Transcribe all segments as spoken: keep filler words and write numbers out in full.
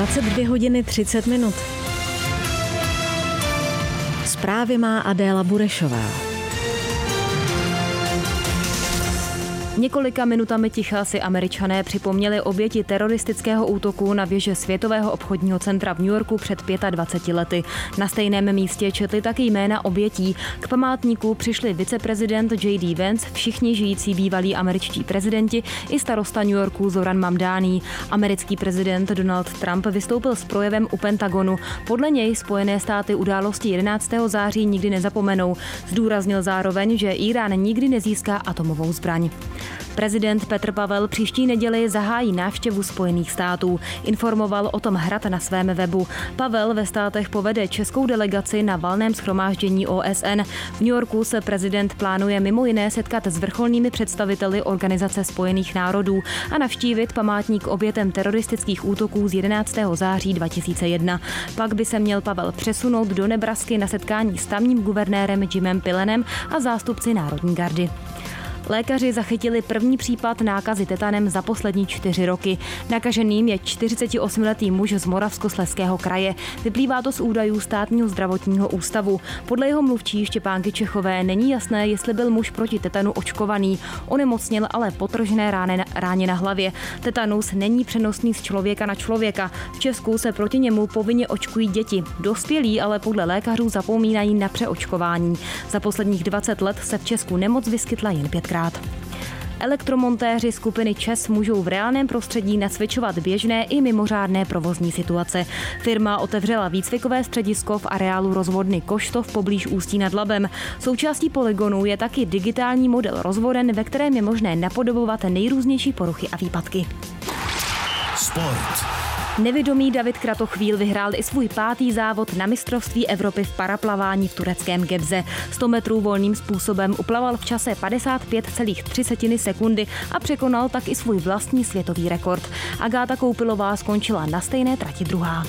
dvacet dvě hodiny třicet minut. Zprávy má Adéla Burešová. Několika minutami ticha si Američané připomněli oběti teroristického útoku na věže Světového obchodního centra v New Yorku před dvaceti pěti lety. Na stejném místě četli taky jména obětí. K památníku přišli viceprezident J D Vance, všichni žijící bývalí američtí prezidenti i starosta New Yorku Zoran Mamdani. Americký prezident Donald Trump vystoupil s projevem u Pentagonu. Podle něj Spojené státy události jedenáctého září nikdy nezapomenou. Zdůraznil zároveň, že Írán nikdy nezíská atomovou zbraň. Prezident Petr Pavel příští neděli zahájí návštěvu Spojených států. Informoval o tom Hrad na svém webu. Pavel ve státech povede českou delegaci na valném shromáždění O S N. V New Yorku se prezident plánuje mimo jiné setkat s vrcholnými představiteli Organizace spojených národů a navštívit památník obětem teroristických útoků z jedenáctého září dva tisíce jedna. Pak by se měl Pavel přesunout do Nebrasky na setkání s tamním guvernérem Jimem Pillenem a zástupci Národní gardy. Lékaři zachytili první případ nákazy tetanem za poslední čtyři roky. Nakaženým je čtyřicetiosmiletý muž z Moravskoslezského kraje. Vyplývá to z údajů Státního zdravotního ústavu. Podle jeho mluvčí Štěpánky Čechové není jasné, jestli byl muž proti tetanu očkovaný. Onemocněl ale potržené rány, ráně na hlavě. Tetanus není přenosný z člověka na člověka. V Česku se proti němu povinně očkují děti. Dospělí ale podle lékařů zapomínají na přeočkování. Za posledních dvacet let se v Česku nemoc vyskytla jen pětkrát. Elektromontéři skupiny ČES můžou v reálném prostředí nacvičovat běžné i mimořádné provozní situace. Firma otevřela výcvikové středisko v areálu rozvodny Koštov poblíž Ústí nad Labem. Součástí polygonu je taky digitální model rozvoden, ve kterém je možné napodobovat nejrůznější poruchy a výpadky. Sport. Nevědomý David Kratochvíl vyhrál i svůj pátý závod na mistrovství Evropy v paraplavání v tureckém Gebze. sto metrů volným způsobem uplaval v čase padesát pět celá tři sekundy a překonal tak i svůj vlastní světový rekord. Agáta Koupilová skončila na stejné trati druhá.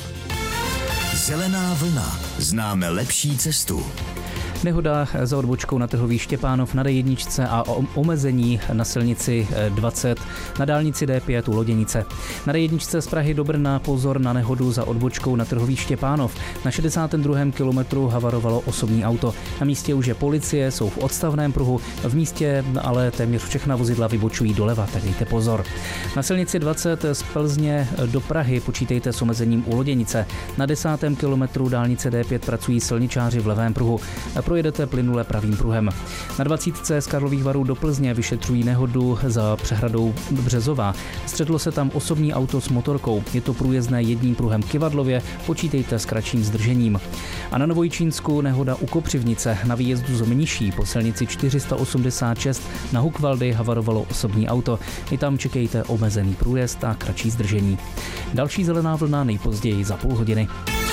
Zelená vlna. Známe lepší cestu. Nehoda za odbočkou na trhový Štěpánov na D jedna a omezení na silnici dvacet na dálnici D pět u Loděnice. Na D jedna z Prahy do Brna pozor na nehodu za odbočkou na trhový Štěpánov. Na šedesátém druhém kilometru havarovalo osobní auto. Na místě už je policie, jsou v odstavném pruhu, v místě ale téměř všechna vozidla vybočují doleva, tak dejte pozor. Na silnici dvacet z Plzně do Prahy počítejte s omezením u Loděnice. Na desátém kilometru dálnice D pět pracují silničáři v levém pruhu. Projedete plynule pravým pruhem. Na dvacítce z Karlových Varů do Plzně vyšetřují nehodu za přehradou Březová. Střetlo se tam osobní auto s motorkou. Je to průjezdné jedním pruhem Kyvadlově, počítejte s kratším zdržením. A na Novojčínsku nehoda u Kopřivnice na výjezdu z Mniší po silnici čtyři sta osmdesát šest na Hukvaldy havarovalo osobní auto. I tam čekejte omezený průjezd a kratší zdržení. Další zelená vlna nejpozději za půl hodiny.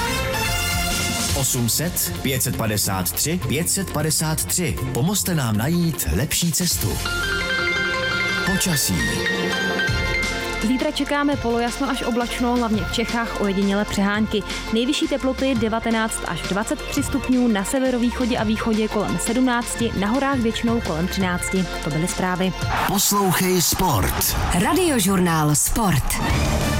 osm set pět set padesát tři pět set padesát tři. Pomozte nám najít lepší cestu. Počasí. Zítra čekáme polojasno až oblačno, hlavně v Čechách ojedinělé přehánky. Nejvyšší teploty devatenáct až dvacet tři stupňů, na severovýchodě a východě kolem sedmnáct, na horách většinou kolem třináct. To byly zprávy. Poslouchej Sport. Radiožurnál Sport.